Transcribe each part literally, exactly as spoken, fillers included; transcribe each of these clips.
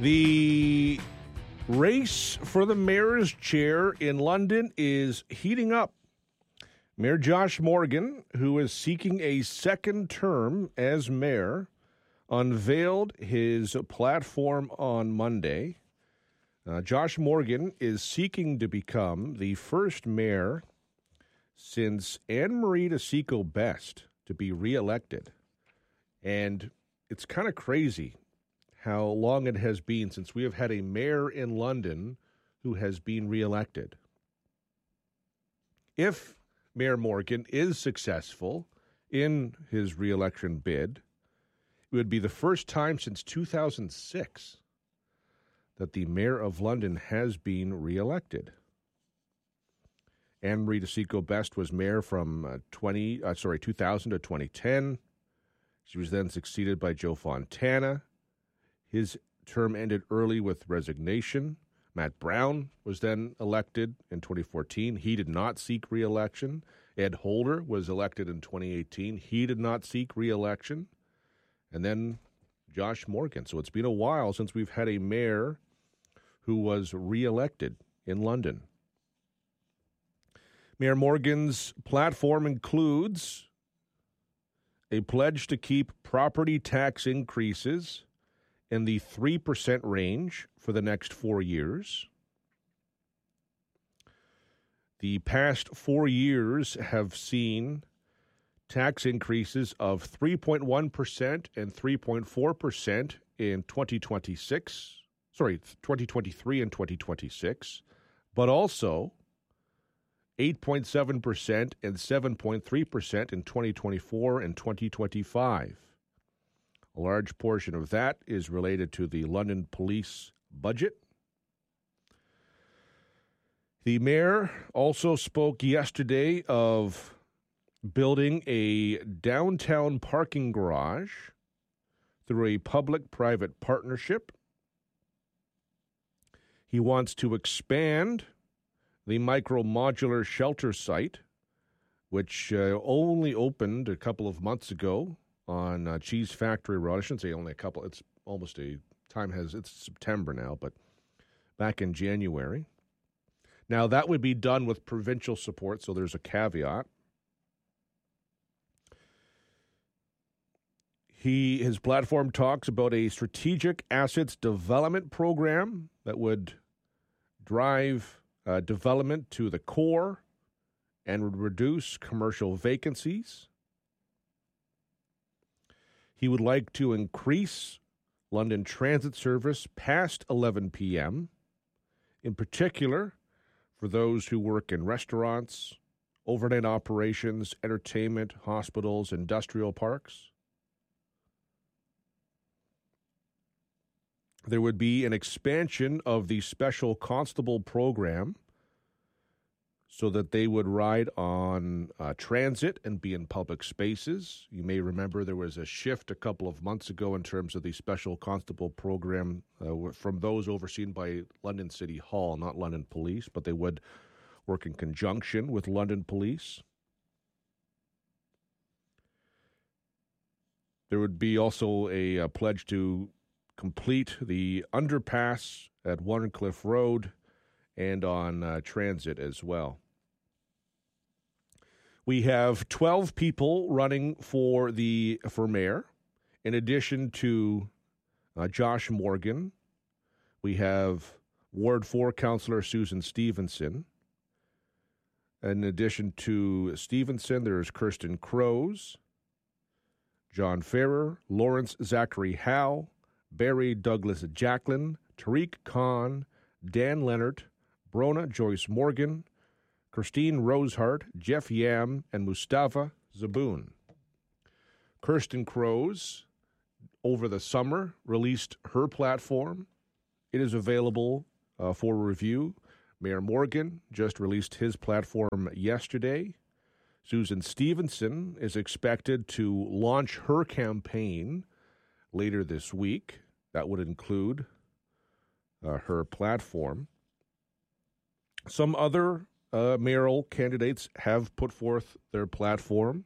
The race for the mayor's chair in London is heating up. Mayor Josh Morgan, who is seeking a second term as mayor, unveiled his platform on Monday. Uh, Josh Morgan is seeking to become the first mayor since Anne Marie DeSico Best to be reelected. And it's kind of crazy how long it has been since we have had a mayor in London who has been reelected. If Mayor Morgan is successful in his reelection bid, it would be the first time since two thousand six that the mayor of London has been reelected. Anne Marie DeSico Best was mayor from uh, twenty, uh, sorry, two thousand to twenty ten. She was then succeeded by Joe Fontana. His term ended early with resignation. Matt Brown was then elected in twenty fourteen. He did not seek re-election. Ed Holder was elected in twenty eighteen. He did not seek re-election. And then Josh Morgan. So it's been a while since we've had a mayor who was re-elected in London. Mayor Morgan's platform includes a pledge to keep property tax increases in the three percent range for the next four years. The past four years have seen tax increases of three point one percent and three point four percent in twenty twenty-six, sorry, twenty twenty-three and twenty twenty-six, but also eight point seven percent and seven point three percent in twenty twenty-four and twenty twenty-five. A large portion of that is related to the London Police budget. The mayor also spoke yesterday of building a downtown parking garage through a public-private partnership. He wants to expand the micro-modular shelter site, which uh, only opened a couple of months ago on uh, Cheese Factory Road. I shouldn't say only a couple. It's almost a time has, it's September now, but back in January. Now, that would be done with provincial support, so there's a caveat. He, his platform talks about a strategic assets development program that would drive uh, development to the core and would reduce commercial vacancies. He would like to increase London Transit service past eleven p.m., in particular for those who work in restaurants, overnight operations, entertainment, hospitals, industrial parks. There would be an expansion of the special constable program so that they would ride on uh, transit and be in public spaces. You may remember there was a shift a couple of months ago in terms of the special constable program uh, from those overseen by London City Hall, not London Police, but they would work in conjunction with London Police. There would be also a, a pledge to complete the underpass at Warncliffe Road and on uh, transit as well. We have twelve people running for the for mayor. In addition to uh, Josh Morgan, we have Ward four Councillor Susan Stevenson. In addition to Stevenson, there's Kirsten Crows, John Ferrer, Lawrence Zachary Howe, Barry Douglas Jacklin, Tariq Khan, Dan Leonard, Brona Joyce Morgan, Christine Rosehart, Jeff Yam, and Mustafa Zaboon. Kirsten Crows, over the summer, released her platform. It is available uh, for review. Mayor Morgan just released his platform yesterday. Susan Stevenson is expected to launch her campaign later this week. That would include uh, her platform. Some other uh, mayoral candidates have put forth their platform,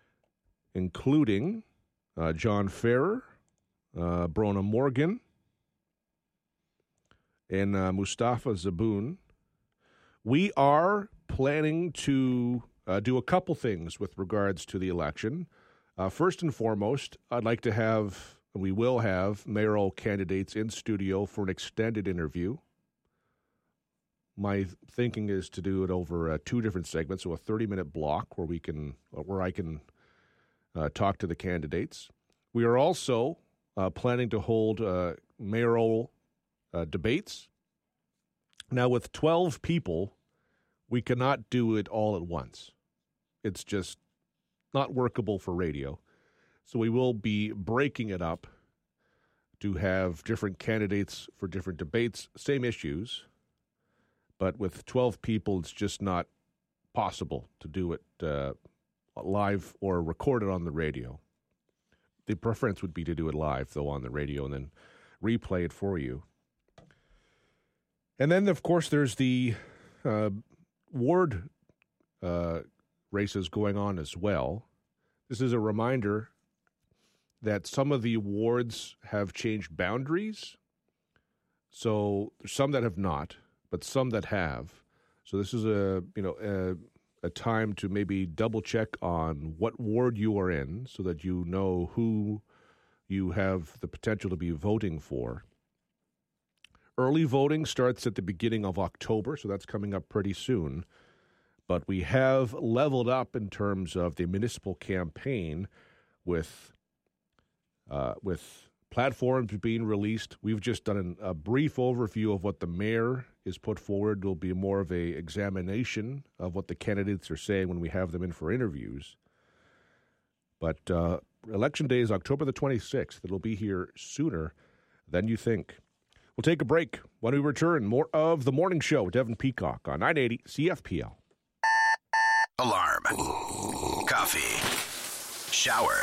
including uh, John Ferrer, uh, Brona Morgan, and uh, Mustafa Zaboon. We are planning to uh, do a couple things with regards to the election. Uh, first and foremost, I'd like to have, we will have, mayoral candidates in studio for an extended interview. My thinking is to do it over uh, two different segments, so a thirty-minute block where we can, where I can uh, talk to the candidates. We are also uh, planning to hold uh, mayoral uh, debates. Now, with twelve people, we cannot do it all at once. It's just not workable for radio. So we will be breaking it up to have different candidates for different debates, same issues. But with twelve people, it's just not possible to do it uh, live or record it on the radio. The preference would be to do it live, though, on the radio and then replay it for you. And then, of course, there's the uh, ward uh, races going on as well. This is a reminder that some of the wards have changed boundaries. So there's some that have not, but some that have. So this is a you know a, a time to maybe double check on what ward you are in, so that you know who you have the potential to be voting for. Early voting starts at the beginning of October, so that's coming up pretty soon. But we have leveled up in terms of the municipal campaign with uh, with platforms being released. We've just done an, a brief overview of what the mayor is put forward. There'll be more of a examination of what the candidates are saying when we have them in for interviews. But uh, Election Day is October the twenty-sixth. It'll be here sooner than you think. We'll take a break. When we return, more of The Morning Show with Devin Peacock on nine eighty C F P L. Alarm. Coffee. Shower.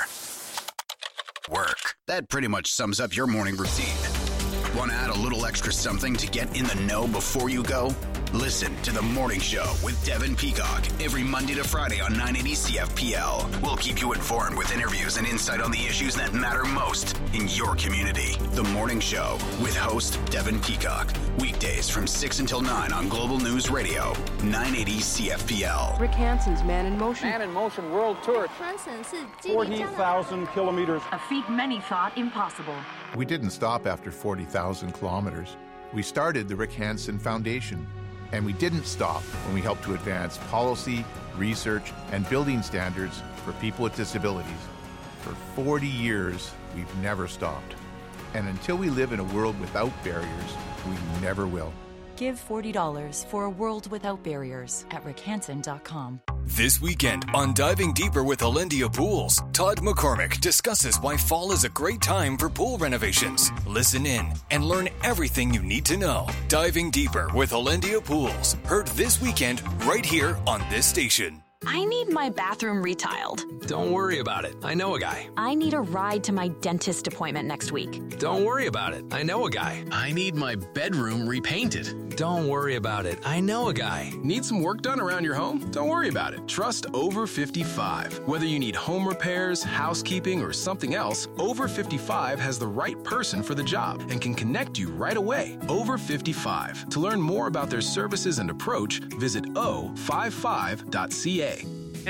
Work. That pretty much sums up your morning routine. Want to add a little extra something to get in the know before you go? Listen to The Morning Show with Devin Peacock every Monday to Friday on nine eighty C F P L. We'll keep you informed with interviews and insight on the issues that matter most in your community. The Morning Show with host Devin Peacock. Weekdays from six until nine on Global News Radio, nine eighty C F P L. Rick Hansen's Man in Motion. Man in Motion World Tour. forty thousand kilometers. A feat many thought impossible. We didn't stop after forty thousand kilometers. We started the Rick Hansen Foundation. And we didn't stop when we helped to advance policy, research, and building standards for people with disabilities. For forty years, we've never stopped. And until we live in a world without barriers, we never will. Give forty dollars for a world without barriers at rick hansen dot com. This weekend on Diving Deeper with Olindia Pools, Todd McCormick discusses why fall is a great time for pool renovations. Listen in and learn everything you need to know. Diving Deeper with Olindia Pools, heard this weekend right here on this station. I need my bathroom retiled. Don't worry about it. I know a guy. I need a ride to my dentist appointment next week. Don't worry about it. I know a guy. I need my bedroom repainted. Don't worry about it. I know a guy. Need some work done around your home? Don't worry about it. Trust Over fifty-five. Whether you need home repairs, housekeeping, or something else, Over fifty-five has the right person for the job and can connect you right away. Over fifty-five. To learn more about their services and approach, visit o fifty-five dot c a.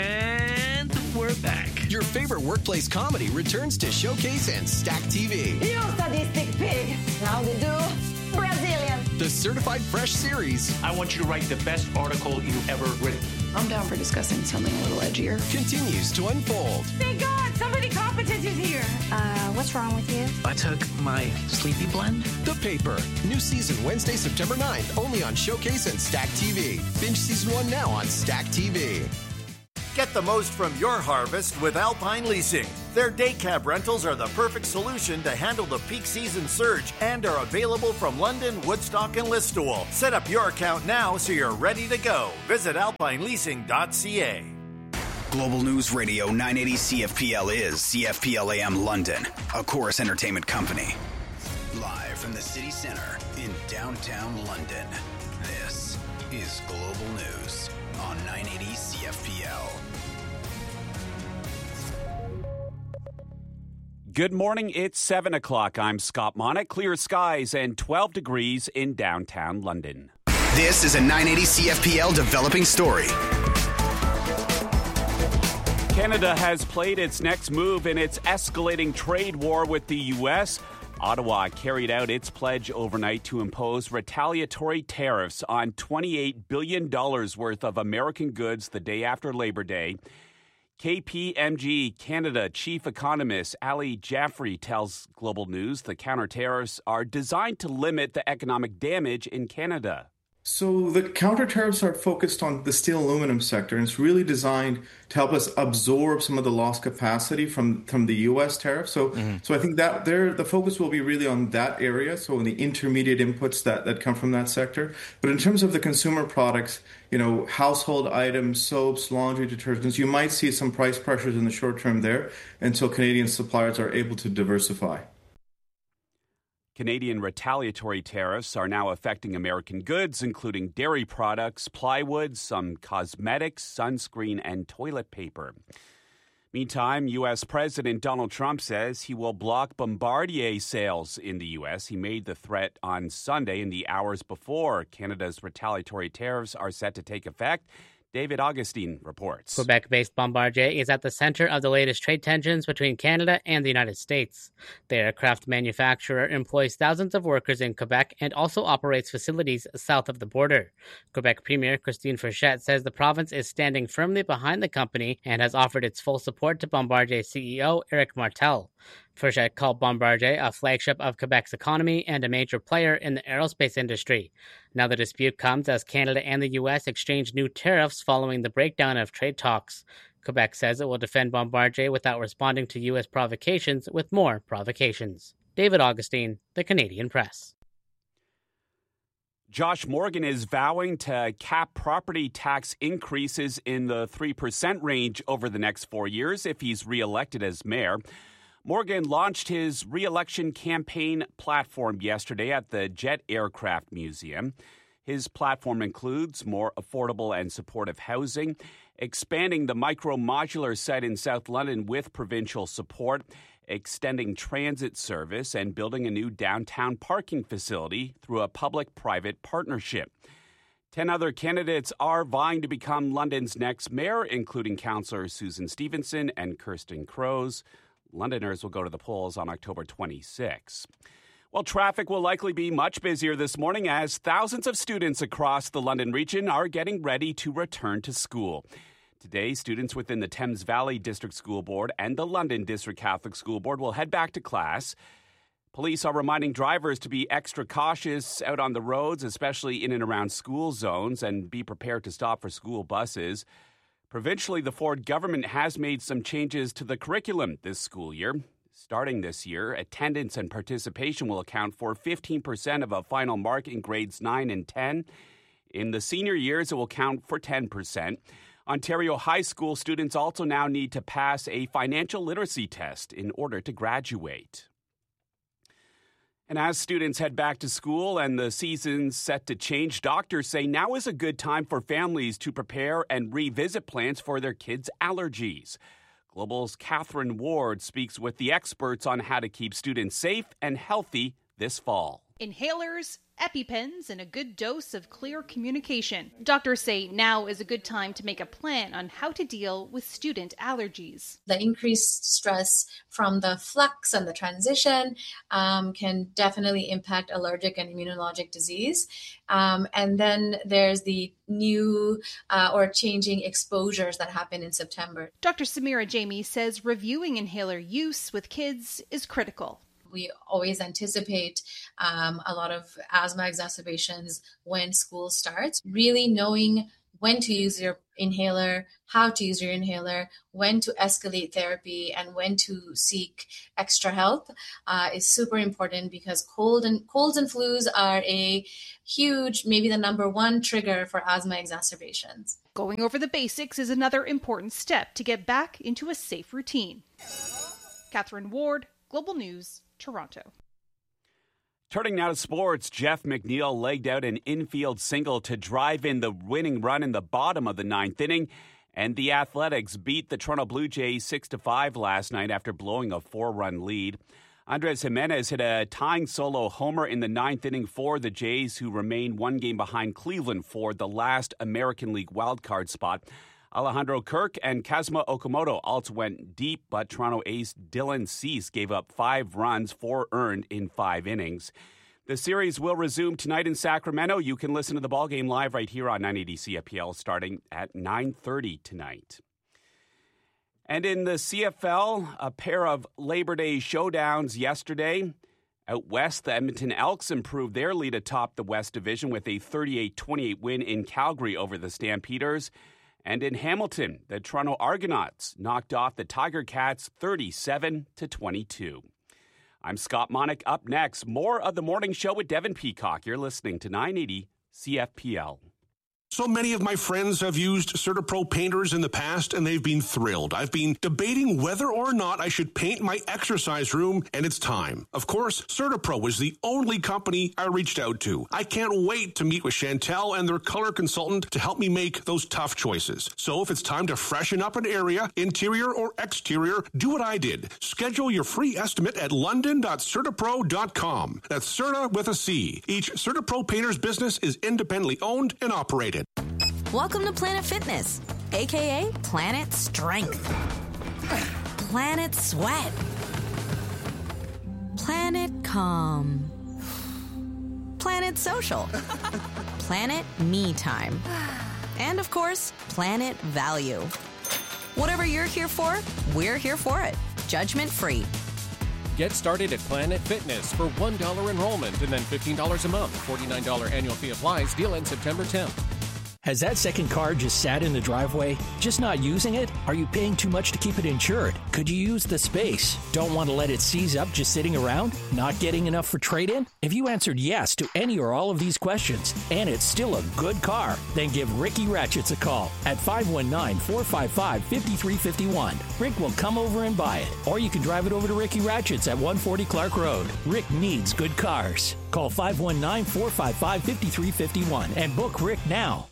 And we're back. Your favorite workplace comedy returns to Showcase and Stack T V. You sadistic pig. How to do? Brazilian. The Certified Fresh series. I want you to write the best article you've ever written. I'm down for discussing something a little edgier. Continues to unfold. Thank God, somebody competent is here. Uh, what's wrong with you? I took my sleepy blend. The Paper. New season Wednesday, September ninth, only on Showcase and Stack T V. Binge season one now on Stack T V. Get the most from your harvest with Alpine Leasing. Their day cab rentals are the perfect solution to handle the peak season surge and are available from London, Woodstock, and Listowel. Set up your account now so you're ready to go. Visit alpine leasing dot c a. Global News Radio nine eighty C F P L is C F P L A M London, a Chorus Entertainment company. Live from the city center in downtown London, this is Global News on nine eighty C F P L. Good morning. It's seven o'clock. I'm Scott Monick. Clear skies and twelve degrees in downtown London. This is a nine eighty C F P L developing story. Canada has played its next move in its escalating trade war with the U S. Ottawa carried out its pledge overnight to impose retaliatory tariffs on twenty-eight billion dollars worth of American goods the day after Labor Day. K P M G Canada chief economist Ali Jaffrey tells Global News the counter tariffs are designed to limit the economic damage in Canada. So the counter tariffs are focused on the steel aluminum sector, and it's really designed to help us absorb some of the lost capacity from, from the U S tariff. So mm-hmm. so I think that there the focus will be really on that area, so the intermediate inputs that, that come from that sector. But in terms of the consumer products, you know, household items, soaps, laundry detergents, you might see some price pressures in the short term there until Canadian suppliers are able to diversify. Canadian retaliatory tariffs are now affecting American goods, including dairy products, plywood, some cosmetics, sunscreen, and toilet paper. Meantime, U S. President Donald Trump says he will block Bombardier sales in the U S. He made the threat on Sunday in the hours before Canada's retaliatory tariffs are set to take effect. David Augustine reports. Quebec-based Bombardier is at the center of the latest trade tensions between Canada and the United States. The aircraft manufacturer employs thousands of workers in Quebec and also operates facilities south of the border. Quebec Premier Christine Frechette says the province is standing firmly behind the company and has offered its full support to Bombardier C E O Éric Martel. Frechette called Bombardier a flagship of Quebec's economy and a major player in the aerospace industry. Now the dispute comes as Canada and the U S exchange new tariffs following the breakdown of trade talks. Quebec says it will defend Bombardier without responding to U S provocations with more provocations. David Augustine, The Canadian Press. Josh Morgan is vowing to cap property tax increases in the three percent range over the next four years if he's re-elected as mayor. Morgan launched his re-election campaign platform yesterday at the Jet Aircraft Museum. His platform includes more affordable and supportive housing, expanding the micro-modular site in South London with provincial support, extending transit service, and building a new downtown parking facility through a public-private partnership. Ten other candidates are vying to become London's next mayor, including Councillor Susan Stevenson and Kirsten Crows. Londoners will go to the polls on October twenty-sixth. Well, traffic will likely be much busier this morning as thousands of students across the London region are getting ready to return to school. Today, students within the Thames Valley District School Board and the London District Catholic School Board will head back to class. Police are reminding drivers to be extra cautious out on the roads, especially in and around school zones, and be prepared to stop for school buses. Provincially, the Ford government has made some changes to the curriculum this school year. Starting this year, attendance and participation will account for fifteen percent of a final mark in grades nine and ten. In the senior years, it will count for ten percent. Ontario high school students also now need to pass a financial literacy test in order to graduate. And as students head back to school and the season's set to change, doctors say now is a good time for families to prepare and revisit plans for their kids' allergies. Global's Catherine Ward speaks with the experts on how to keep students safe and healthy this fall. Inhalers, EpiPens, and a good dose of clear communication. Doctors say now is a good time to make a plan on how to deal with student allergies. The increased stress from the flux and the transition um, can definitely impact allergic and immunologic disease. Um, and then there's the new uh, or changing exposures that happen in September. Doctor Samira Jamie says reviewing inhaler use with kids is critical. We always anticipate um, a lot of asthma exacerbations when school starts. Really knowing when to use your inhaler, how to use your inhaler, when to escalate therapy, and when to seek extra help uh, is super important because cold and colds and flus are a huge, maybe the number one trigger for asthma exacerbations. Going over the basics is another important step to get back into a safe routine. Catherine Ward, Global News, Toronto. Turning now to sports, Jeff McNeil legged out an infield single to drive in the winning run in the bottom of the ninth inning, And the Athletics beat the Toronto Blue Jays six to five last night after blowing a four-run lead. Andres Jimenez hit a tying solo homer in the ninth inning for the Jays, who remain one game behind Cleveland for the last American League wildcard spot. Alejandro Kirk and Kazuma Okamoto also went deep, but Toronto ace Dylan Cease gave up five runs, four earned in five innings. The series will resume tonight in Sacramento. You can listen to the ballgame live right here on nine eighty C F P L starting at nine thirty tonight. And in the C F L, a pair of Labor Day showdowns yesterday. Out west, the Edmonton Elks improved their lead atop the West Division with a thirty-eight twenty-eight win in Calgary over the Stampeders. And in Hamilton, the Toronto Argonauts knocked off the Tiger Cats thirty-seven to twenty-two. I'm Scott Monick. Up next, more of the morning show with Devin Peacock. You're listening to nine eighty C F P L. So many of my friends have used CertaPro painters in the past, and they've been thrilled. I've been debating whether or not I should paint my exercise room, and it's time. Of course, CertaPro is the only company I reached out to. I can't wait to meet with Chantel and their color consultant to help me make those tough choices. So if it's time to freshen up an area, interior or exterior, do what I did. Schedule your free estimate at london dot certapro dot com. That's Certa with a C. Each CertaPro painter's business is independently owned and operated. Welcome to Planet Fitness, a k a. Planet Strength, Planet Sweat, Planet Calm, Planet Social, Planet Me Time, and of course, Planet Value. Whatever you're here for, we're here for it. Judgment free. Get started at Planet Fitness for one dollar enrollment and then fifteen dollars a month. forty-nine dollars annual fee applies. Deal ends September tenth. Has that second car just sat in the driveway? Just not using it? Are you paying too much to keep it insured? Could you use the space? Don't want to let it seize up just sitting around? Not getting enough for trade-in? If you answered yes to any or all of these questions, and it's still a good car, then give Ricky Ratchets a call at five one nine, four five five, five three five one. Rick will come over and buy it. Or you can drive it over to Ricky Ratchets at one forty Clark Road. Rick needs good cars. Call five one nine, four five five, five three five one and book Rick now.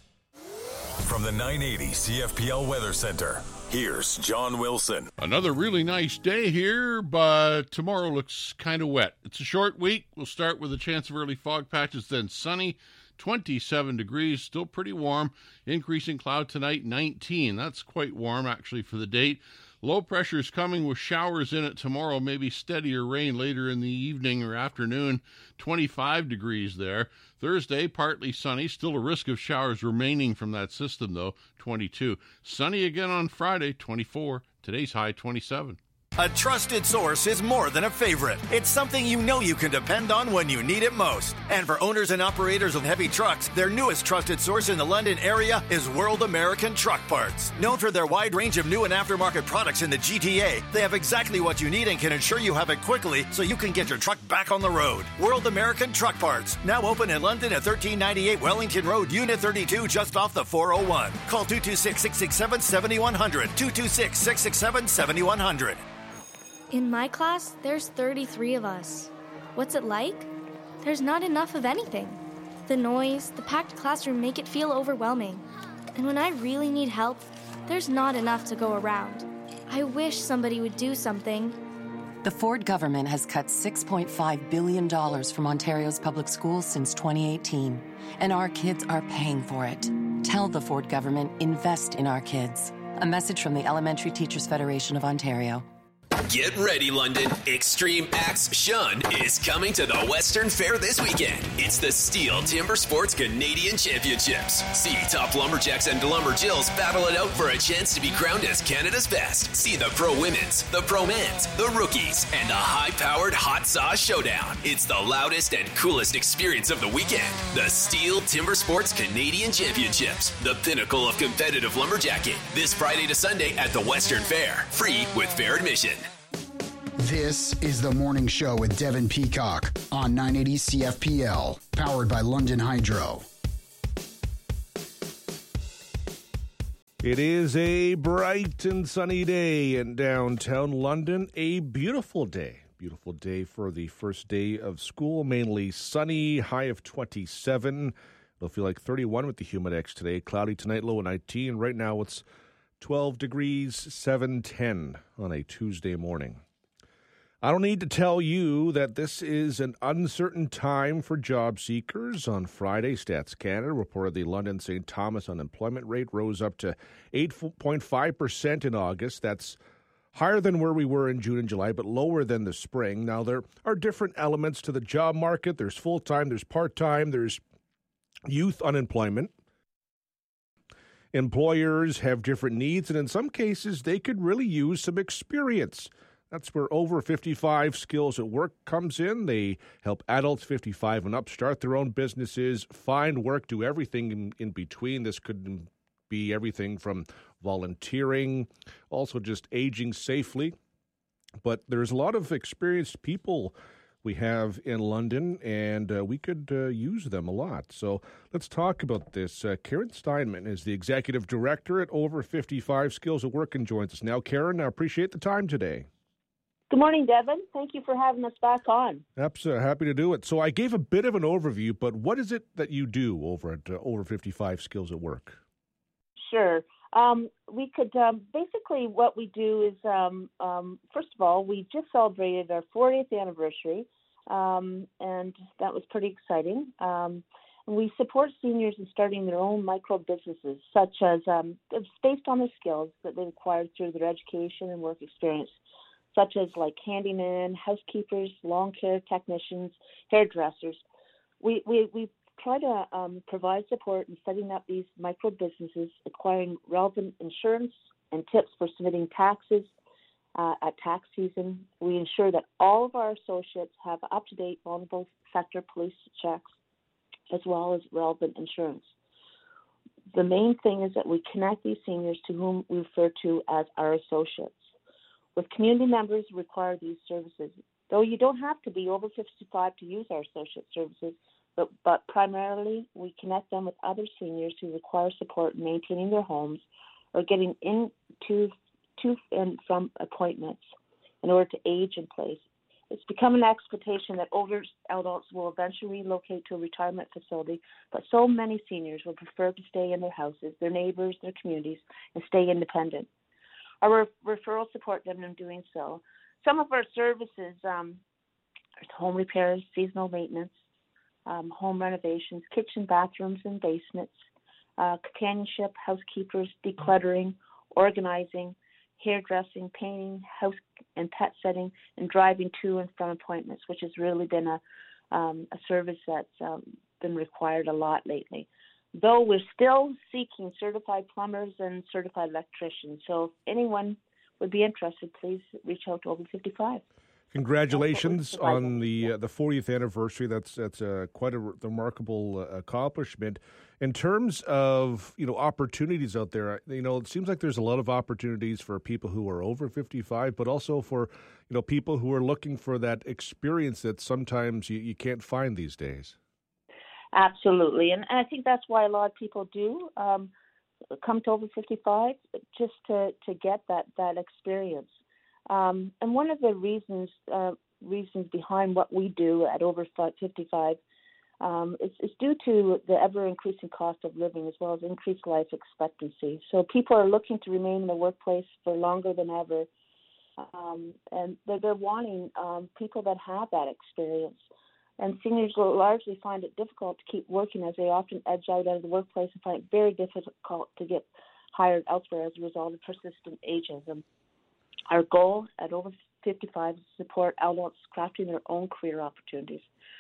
From the nine eighty C F P L Weather Center, here's John Wilson. Another really nice day here, but tomorrow looks kind of wet. It's a short week. We'll start with a chance of early fog patches, then sunny, twenty-seven degrees, still pretty warm. Increasing cloud tonight, nineteen. That's quite warm, actually, for the date. Low pressure is coming with showers in it tomorrow, maybe steadier rain later in the evening or afternoon, twenty-five degrees there. Thursday, partly sunny, still a risk of showers remaining from that system, though, twenty-two. Sunny again on Friday, twenty-four. Today's high, twenty-seven. A trusted source is more than a favorite. It's something you know you can depend on when you need it most. And for owners and operators of heavy trucks, their newest trusted source in the London area is World American Truck Parts. Known for their wide range of new and aftermarket products in the G T A, they have exactly what you need and can ensure you have it quickly so you can get your truck back on the road. World American Truck Parts, now open in London at thirteen ninety-eight Wellington Road, Unit thirty-two, just off the four oh one. Call two two six, six six seven, seven one zero zero, two two six, six six seven, seven one zero zero. In my class, there's thirty-three of us. What's it like? There's not enough of anything. The noise, the packed classroom make it feel overwhelming. And when I really need help, there's not enough to go around. I wish somebody would do something. The Ford government has cut six point five billion dollars from Ontario's public schools since twenty eighteen, and our kids are paying for it. Tell the Ford government, invest in our kids. A message from the Elementary Teachers Federation of Ontario. Get ready, London. Extreme Axe Shun is coming to the Western Fair this weekend. It's the Steel Timber Sports Canadian Championships. See top lumberjacks and lumberjills battle it out for a chance to be crowned as Canada's best. See the pro women's, the pro men's, the rookies, and the high-powered hot sauce showdown. It's the loudest and coolest experience of the weekend. The Steel Timber Sports Canadian Championships, the pinnacle of competitive lumberjacking. This Friday to Sunday at the Western Fair. Free with fair admission. This is the morning show with Devin Peacock on nine eighty C F P L, powered by London Hydro. It is a bright and sunny day in downtown London. A beautiful day. Beautiful day for the first day of school. Mainly sunny, high of twenty-seven. It'll feel like thirty-one with the Humidex today. Cloudy tonight, low of nineteen. Right now it's twelve degrees, seven ten on a Tuesday morning. I don't need to tell you that this is an uncertain time for job seekers. On Friday, Stats Canada reported the London Saint Thomas unemployment rate rose up to eight point five percent in August. That's higher than where we were in June and July, but lower than the spring. Now, there are different elements to the job market. There's full-time, there's part-time, there's youth unemployment. Employers have different needs, and in some cases, they could really use some experience. That's where Over fifty-five Skills at Work comes in. They help adults fifty-five and up start their own businesses, find work, do everything in, in between. This could be everything from volunteering, also just aging safely. But there's a lot of experienced people we have in London, and uh, we could uh, use them a lot. So let's talk about this. Uh, Karen Steinman is the Executive Director at Over fifty-five Skills at Work and joins us now. Karen, I appreciate the time today. Good morning, Devin. Thank you for having us back on. Absolutely. Happy to do it. So I gave a bit of an overview, but what is it that you do over at uh, Over fifty-five Skills at Work? Sure. Um, we could, um, basically what we do is, um, um, first of all, we just celebrated our fortieth anniversary, um, and that was pretty exciting. Um, and we support seniors in starting their own micro businesses, such as um, it's based on the skills that they've acquired through their education and work experience, such as like handymen, housekeepers, lawn care technicians, hairdressers. We we we try to um, provide support in setting up these micro businesses, acquiring relevant insurance and tips for submitting taxes uh, at tax season. We ensure that all of our associates have up-to-date vulnerable sector police checks, as well as relevant insurance. The main thing is that we connect these seniors to whom we refer to as our associates. With community members who require these services, though you don't have to be over fifty-five to use our associate services, but, but primarily we connect them with other seniors who require support in maintaining their homes or getting into to and from appointments in order to age in place. It's become an expectation that older adults will eventually relocate to a retirement facility, but so many seniors would prefer to stay in their houses, their neighbors, their communities, and stay independent. Our re- referrals support them in doing so. Some of our services um, are home repairs, seasonal maintenance, um, home renovations, kitchen, bathrooms, and basements, uh, companionship, housekeepers, decluttering, organizing, hairdressing, painting, house and pet setting, and driving to and from appointments, which has really been a, um, a service that's um, been required a lot lately. Though we're still seeking certified plumbers and certified electricians. So if anyone would be interested, please reach out to Over fifty-five. Congratulations on the uh, the fortieth anniversary. That's that's uh, quite a re- remarkable uh, accomplishment. In terms of you know opportunities out there, you know it seems like there's a lot of opportunities for people who are over fifty-five, but also for you know people who are looking for that experience that sometimes you, you can't find these days. Absolutely, and, and I think that's why a lot of people do um, come to Over fifty-five, just to, to get that that experience. Um, and one of the reasons uh, reasons behind what we do at Over fifty-five um, is, is due to the ever-increasing cost of living, as well as increased life expectancy. So people are looking to remain in the workplace for longer than ever, um, and they're, they're wanting um, people that have that experience. And seniors will largely find it difficult to keep working, as they often edge out of the workplace and find it very difficult to get hired elsewhere as a result of persistent ageism. Our goal at Over fifty-five is to support adults crafting their own career opportunities.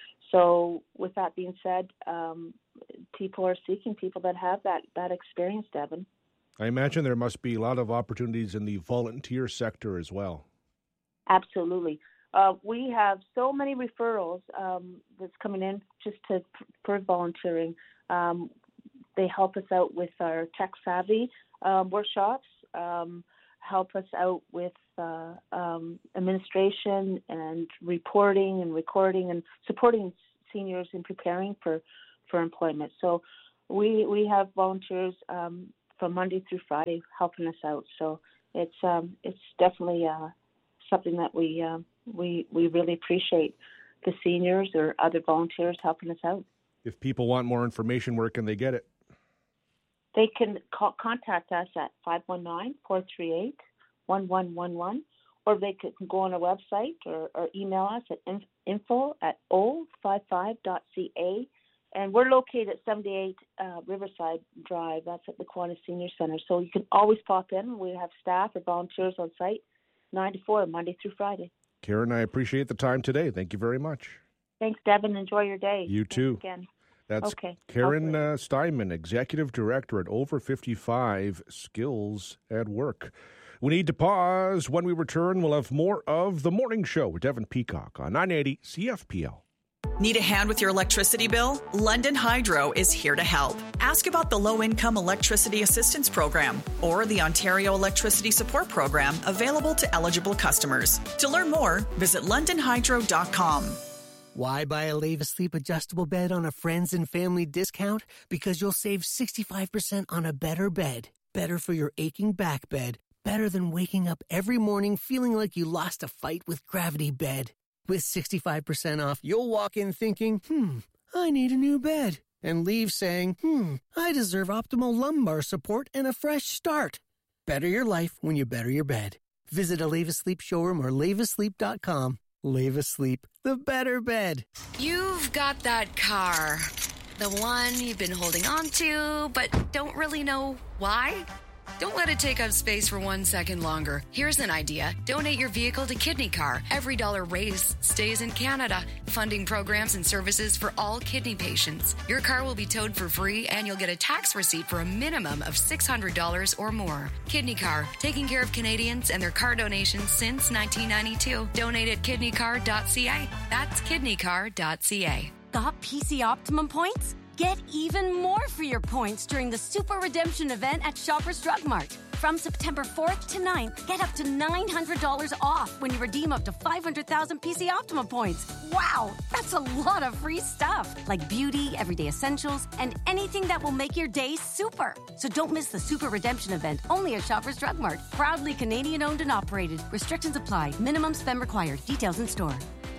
So with that being said, um, people are seeking people that have that, that experience, Devin. I imagine there must be a lot of opportunities in the volunteer sector as well. Absolutely. Uh, we have so many referrals um, that's coming in just to for volunteering. Um, they help us out with our tech savvy um, workshops, um, help us out with uh, um, administration and reporting and recording and supporting seniors in preparing for, for employment. So we we have volunteers um, from Monday through Friday helping us out. So it's um, it's definitely uh, something that we uh, we we really appreciate the seniors or other volunteers helping us out. If people want more information, where can they get it? They can call, contact us at five one nine, four three eight, one one one one, or they can go on our website or, or email us at info at o fifty-five dot c a. And we're located at seventy-eight uh, Riverside Drive. That's at the Kiwanis Senior Center. So you can always pop in. We have staff or volunteers on site, nine to four, Monday through Friday. Karen, I appreciate the time today. Thank you very much. Thanks, Devin. Enjoy your day. You too. Thanks again. That's okay. Karen uh, Steinman, Executive Director at Over fifty-five Skills at Work. We need to pause. When we return, we'll have more of The Morning Show with Devin Peacock on nine eighty C F P L. Need a hand with your electricity bill? London Hydro is here to help. Ask about the Low-Income Electricity Assistance Program or the Ontario Electricity Support Program available to eligible customers. To learn more, visit london hydro dot com. Why buy a Leva Sleep adjustable bed on a friends and family discount? Because you'll save sixty-five percent on a better bed. Better for your aching back bed. Better than waking up every morning feeling like you lost a fight with Gravity Bed. With sixty-five percent off, you'll walk in thinking, hmm, I need a new bed. And leave saying, hmm, I deserve optimal lumbar support and a fresh start. Better your life when you better your bed. Visit a Leva Sleep showroom or leva sleep dot com. Leva Sleep, the better bed. You've got that car. The one you've been holding on to, but don't really know why. Don't let it take up space for one second longer. Here's an idea. Donate your vehicle to Kidney Car. Every dollar raised stays in Canada, funding programs and services for all kidney patients. Your car will be towed for free, and you'll get a tax receipt for a minimum of six hundred dollars or more. Kidney Car, taking care of Canadians and their car donations since nineteen ninety-two. Donate at kidney car dot c a. That's kidney car dot c a. Got P C Optimum points? Get even more for your points during the Super Redemption event at Shoppers Drug Mart. From September fourth to ninth, get up to nine hundred dollars off when you redeem up to five hundred thousand P C Optima points. Wow, that's a lot of free stuff, like beauty, everyday essentials, and anything that will make your day super. So don't miss the Super Redemption event, only at Shoppers Drug Mart. Proudly Canadian-owned and operated. Restrictions apply. Minimum spend required. Details in store.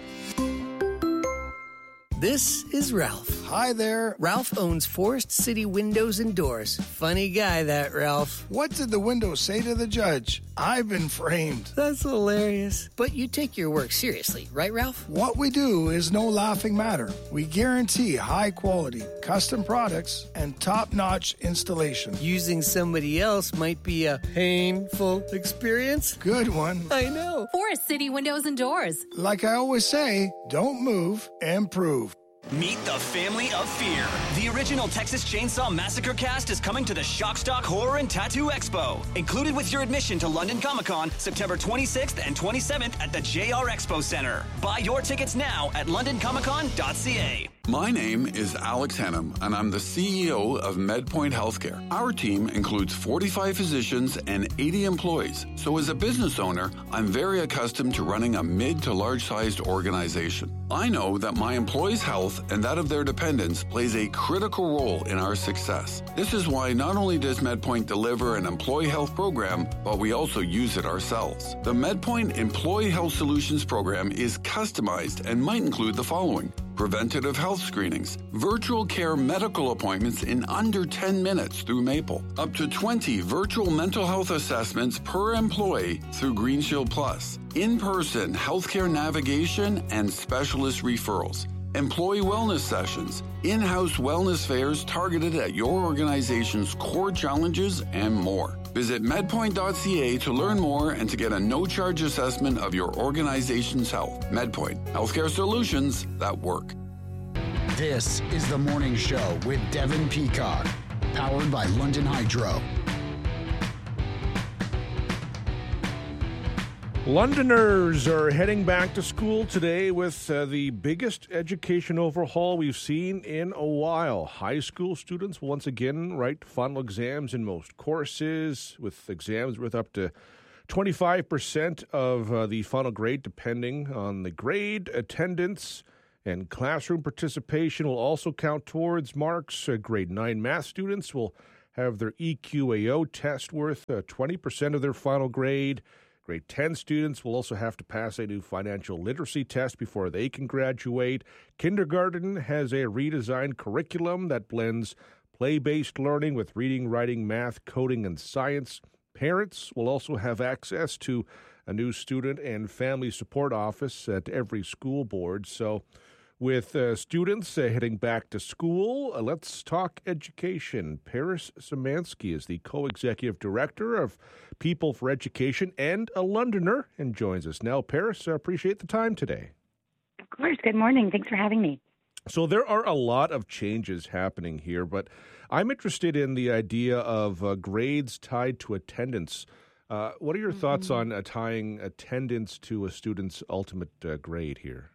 This is Ralph. Hi there. Ralph owns Forest City Windows and Doors. Funny guy, that Ralph. What did the window say to the judge? I've been framed. That's hilarious. But you take your work seriously, right, Ralph? What we do is no laughing matter. We guarantee high quality, custom products, and top-notch installation. Using somebody else might be a painful experience. Good one. I know. Forest City Windows and Doors. Like I always say, don't move, improve. Meet the family of fear. The original Texas Chainsaw Massacre cast is coming to the Shock Stock Horror and Tattoo Expo. Included with your admission to London Comic-Con, September twenty-sixth and twenty-seventh at the J R Expo Center. Buy your tickets now at london comic con dot c a. My name is Alex Hennum, and I'm the C E O of MedPoint Healthcare. Our team includes forty-five physicians and eighty employees. So as a business owner, I'm very accustomed to running a mid to large-sized organization. I know that my employees' health and that of their dependents plays a critical role in our success. This is why not only does MedPoint deliver an employee health program, but we also use it ourselves. The MedPoint Employee Health Solutions program is customized and might include the following: preventative health screenings, virtual care medical appointments in under ten minutes through Maple, up to twenty virtual mental health assessments per employee through Green Shield Plus, in-person healthcare navigation and specialist referrals, employee wellness sessions, in-house wellness fairs targeted at your organization's core challenges, and more. Visit medpoint dot c a to learn more and to get a no-charge assessment of your organization's health. MedPoint, healthcare solutions that work. This is The Morning Show with Devin Peacock, powered by London Hydro. Londoners are heading back to school today with uh, the biggest education overhaul we've seen in a while. High school students will once again write final exams in most courses, with exams worth up to twenty-five percent of uh, the final grade, depending on the grade. Attendance and classroom participation will also count towards marks. Uh, grade nine math students will have their E Q A O test worth uh, twenty percent of their final grade. Grade ten students will also have to pass a new financial literacy test before they can graduate. Kindergarten has a redesigned curriculum that blends play-based learning with reading, writing, math, coding, and science. Parents will also have access to a new student and family support office at every school board. So with uh, students uh, heading back to school, uh, let's talk education. Paris Szymanski is the co-executive director of People for Education and a Londoner and joins us now. Paris, I appreciate the time today. Of course. Good morning. Thanks for having me. So there are a lot of changes happening here, but I'm interested in the idea of uh, grades tied to attendance. Uh, what are your mm-hmm. thoughts on uh, tying attendance to a student's ultimate uh, grade here?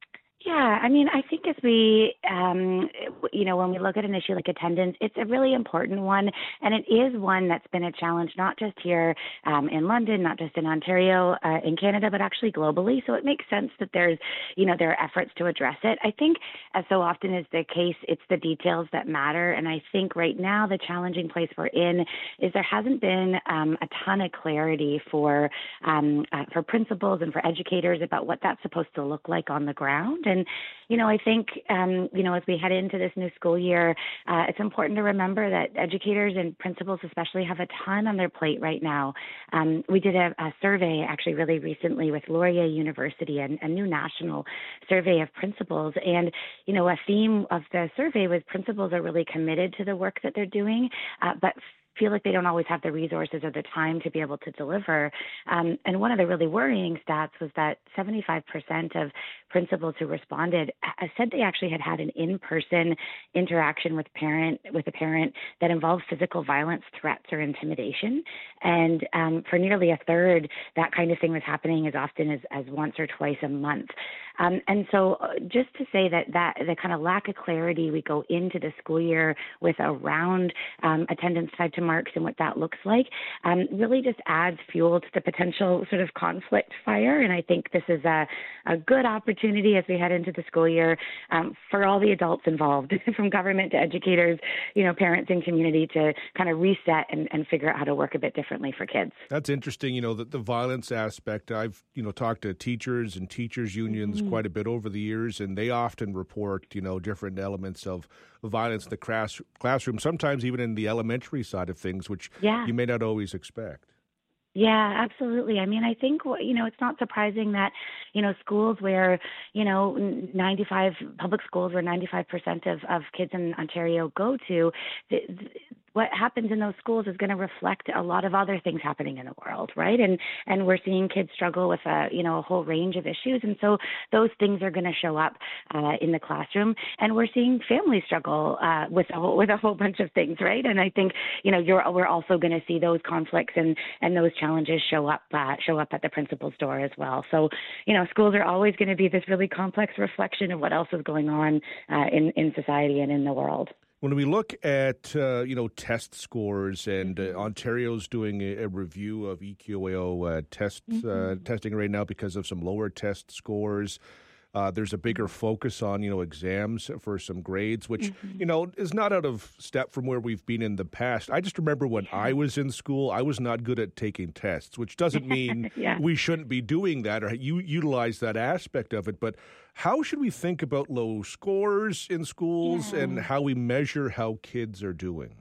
Yeah, I mean, I think as we, um, you know, when we look at an issue like attendance, it's a really important one, and it is one that's been a challenge not just here um, in London, not just in Ontario, uh, in Canada, but actually globally. So it makes sense that there's, you know, there are efforts to address it. I think, as so often is the case, it's the details that matter, and I think right now the challenging place we're in is there hasn't been um, a ton of clarity for um, uh, for principals and for educators about what that's supposed to look like on the ground. And, you know, I think, um, you know, as we head into this new school year, uh, it's important to remember that educators and principals especially have a ton on their plate right now. Um, we did a, a survey actually really recently with Laurier University, and a new national survey of principals. And, you know, a theme of the survey was principals are really committed to the work that they're doing, uh, but feel like they don't always have the resources or the time to be able to deliver. Um, and one of the really worrying stats was that seventy-five percent of principals who responded said they actually had had an in-person interaction with parent with a parent that involved physical violence, threats, or intimidation. And um, for nearly a third, that kind of thing was happening as often as, as once or twice a month. Um, and so just to say that, that the kind of lack of clarity we go into the school year with around um, attendance tied to marks and what that looks like um, really just adds fuel to the potential sort of conflict fire. And I think this is a, a good opportunity as we head into the school year um, for all the adults involved, from government to educators, you know, parents and community, to kind of reset and, and figure out how to work a bit differently for kids. That's interesting. You know, the, the violence aspect. I've, you know, talked to teachers and teachers unions mm-hmm. quite a bit over the years, and they often report, you know, different elements of violence in the class, classroom, sometimes even in the elementary side of things, which yeah. you may not always expect. Yeah, absolutely. I mean, I think, you know, it's not surprising that, you know, schools where, you know, ninety-five public schools where ninety-five percent of, of kids in Ontario go to, the, the, what happens in those schools is going to reflect a lot of other things happening in the world, right? And and we're seeing kids struggle with a, you know, a whole range of issues. And so those things are going to show up uh, in the classroom. And we're seeing families struggle uh, with, a whole, with a whole bunch of things, right? And I think, you know, you're, we're also going to see those conflicts and, and those challenges show up uh, show up at the principal's door as well. So, you know, schools are always going to be this really complex reflection of what else is going on uh, in, in society and in the world. When we look at, uh, you know, test scores, and uh, Ontario's doing a, a review of E Q A O uh, test, mm-hmm. uh, testing right now because of some lower test scores. Uh, there's a bigger focus on, you know, exams for some grades, which, mm-hmm. you know, is not out of step from where we've been in the past. I just remember when yeah. I was in school, I was not good at taking tests, which doesn't mean yeah. we shouldn't be doing that or you utilize that aspect of it. But how should we think about low scores in schools yeah. and how we measure how kids are doing?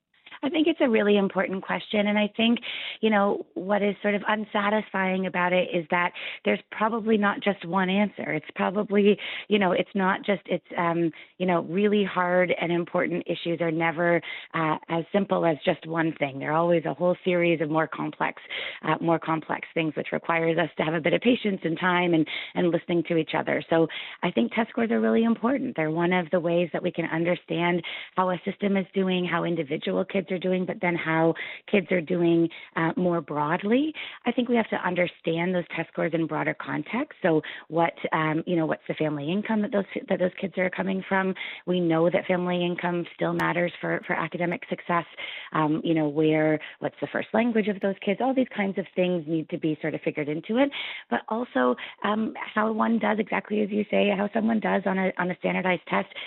I think it's a really important question. And I think, you know, what is sort of unsatisfying about it is that there's probably not just one answer. It's probably, you know, it's not just, it's, um, you know, really hard and important issues are never uh, as simple as just one thing. They're always a whole series of more complex, uh, more complex things, which requires us to have a bit of patience and time and, and listening to each other. So I think test scores are really important. They're one of the ways that we can understand how a system is doing, how individual kids are doing, but then how kids are doing uh, more broadly. I think we have to understand those test scores in broader context. So what, um, you know, what's the family income that those that those kids are coming from? We know that family income still matters for, for academic success. Um, you know, where, what's the first language of those kids? All these kinds of things need to be sort of figured into it. But also um, how one does exactly as you say, how someone does on a on a standardized test.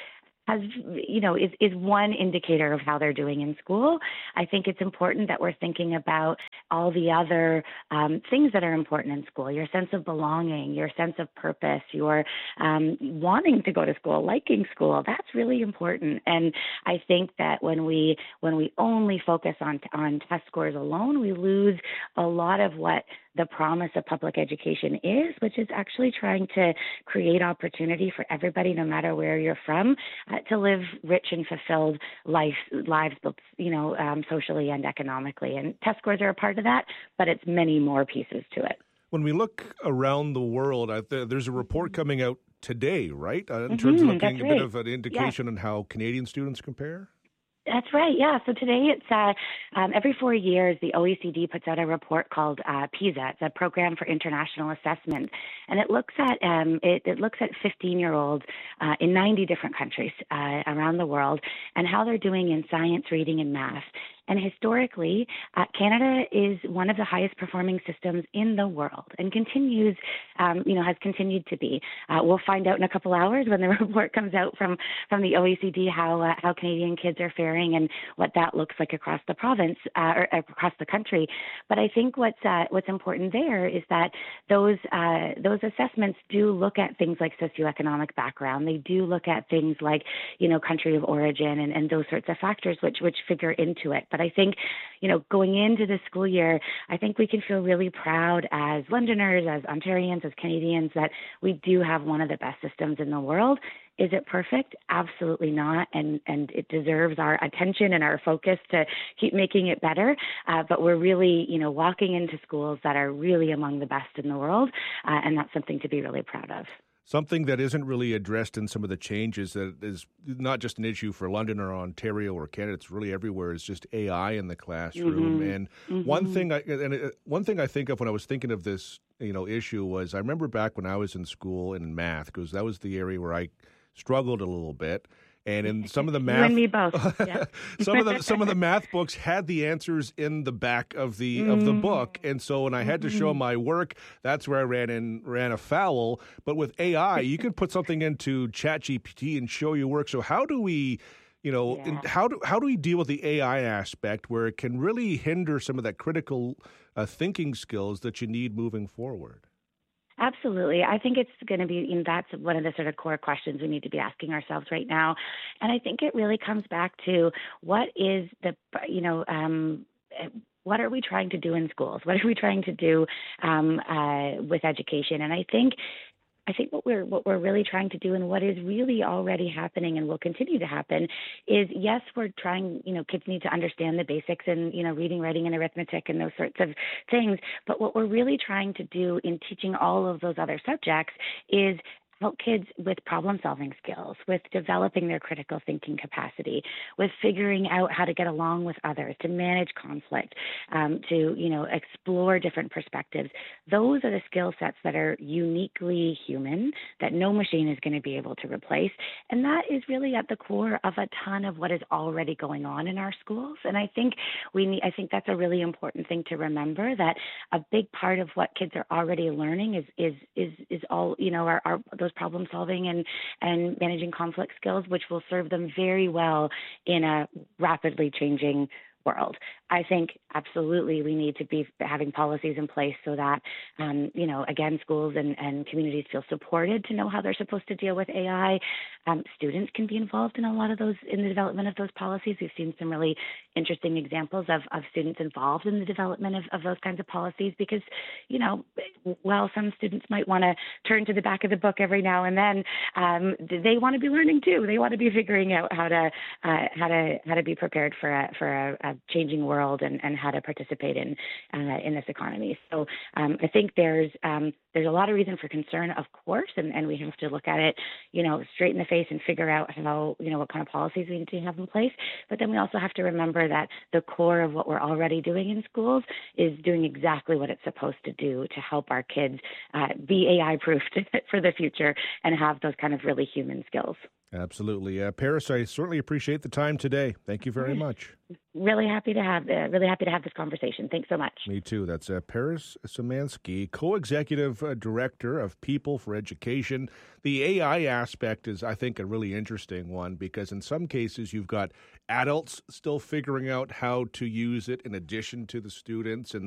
has, you know, is, is one indicator of how they're doing in school. I think it's important that we're thinking about all the other um, things that are important in school, your sense of belonging, your sense of purpose, your um, wanting to go to school, liking school. That's really important. And I think that when we when we only focus on on test scores alone, we lose a lot of what the promise of public education is, which is actually trying to create opportunity for everybody, no matter where you're from, uh, to live rich and fulfilled life, lives, both, you know, um, socially and economically. And test scores are a part of that, but it's many more pieces to it. When we look around the world, I th- there's a report coming out today, right? Uh, in Mm-hmm, terms of looking that's a right. bit of an indication on how Canadian students compare? That's right. Yeah. So today it's uh, um, every four years, the O E C D puts out a report called uh, PISA. It's a program for international assessment, and it looks at um, it, it looks at fifteen-year-olds uh, in ninety different countries uh, around the world and how they're doing in science, reading, and math. And historically, uh, Canada is one of the highest performing systems in the world and continues, um, you know, has continued to be. Uh, we'll find out in a couple hours when the report comes out from, from the O E C D how uh, how Canadian kids are faring and what that looks like across the province uh, or across the country. But I think what's uh, what's important there is that those uh, those assessments do look at things like socioeconomic background. They do look at things like, you know, country of origin and, and those sorts of factors which which figure into it. But I think, you know, going into the school year, I think we can feel really proud as Londoners, as Ontarians, as Canadians, that we do have one of the best systems in the world. Is it perfect? Absolutely not. And, and it deserves our attention and our focus to keep making it better. Uh, but we're really, you know, walking into schools that are really among the best in the world. Uh, and that's something to be really proud of. Something that isn't really addressed in some of the changes that is not just an issue for London or Ontario or Canada, it's really everywhere, is just A I in the classroom. Mm-hmm. And Mm-hmm. one thing I and it, one thing I think of when I was thinking of this, you know, issue was I remember back when I was in school in math, because that was the area where I struggled a little bit. And in some of the math, you and me both. Yeah. some of the some of the math books had the answers in the back of the mm. of the book, and so when I had to show my work, that's where I ran in ran afoul. But with A I, you can put something into ChatGPT and show your work. So how do we, you know, Yeah. and how do how do we deal with the A I aspect where it can really hinder some of that critical uh, thinking skills that you need moving forward? Absolutely. I think it's going to be, you know, that's one of the sort of core questions we need to be asking ourselves right now. And I think it really comes back to what is the, you know, um, what are we trying to do in schools? What are we trying to do um, uh, with education? And I think I think what we're what we're really trying to do and what is really already happening and will continue to happen is, yes, we're trying, you know, kids need to understand the basics and, you know, reading, writing, and arithmetic and those sorts of things. But what we're really trying to do in teaching all of those other subjects is help kids with problem-solving skills, with developing their critical thinking capacity, with figuring out how to get along with others, to manage conflict, um, to, you know, explore different perspectives. Those are the skill sets that are uniquely human, that no machine is going to be able to replace. And that is really at the core of a ton of what is already going on in our schools. And I think we need, I think that's a really important thing to remember, that a big part of what kids are already learning is is is is all, you know, our, our those problem solving and, and managing conflict skills, which will serve them very well in a rapidly changing world. I think absolutely we need to be having policies in place so that, um, you know, again, schools and, and communities feel supported to know how they're supposed to deal with A I. Um, students can be involved in a lot of those, in the development of those policies. We've seen some really interesting examples of, of students involved in the development of, of those kinds of policies because, you know, while some students might want to turn to the back of the book every now and then, um, they want to be learning too. They want to be figuring out how to uh, how to how to be prepared for a for a, a changing world and, and how to participate in uh, in this economy. So um, I think there's um, there's a lot of reason for concern, of course, and, and we have to look at it, you know, straight in the face and figure out how, you know, what kind of policies we need to have in place. But then we also have to remember that the core of what we're already doing in schools is doing exactly what it's supposed to do to help our kids uh, be A I-proofed for the future and have those kind of really human skills. Absolutely. Uh, Paris, I certainly appreciate the time today. Thank you very much. Really happy to have uh, really happy to have this conversation. Thanks so much. Me too. That's uh, Paris Szymanski, co-executive uh, director of People for Education. The A I aspect is, I think, a really interesting one because in some cases you've got adults still figuring out how to use it in addition to the students, and